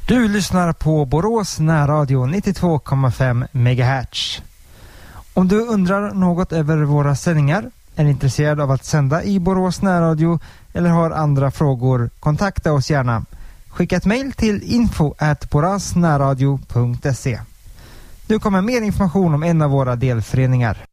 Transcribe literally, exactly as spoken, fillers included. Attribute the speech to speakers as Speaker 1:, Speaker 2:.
Speaker 1: Du lyssnar på Borås närradio nittiotvå komma fem megahertz. Om du undrar något över våra sändningar, är intresserad av att sända i Borås närradio eller har andra frågor, kontakta oss gärna. Skicka ett mejl till info at borasnärradio punkt se. Nu kommer mer information om en av våra delföreningar.